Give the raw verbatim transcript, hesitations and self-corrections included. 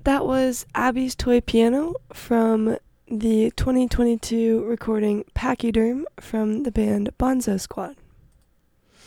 That was Abby's Toy Piano from the twenty twenty-two recording Pachyderm from the band Bonzo Squad.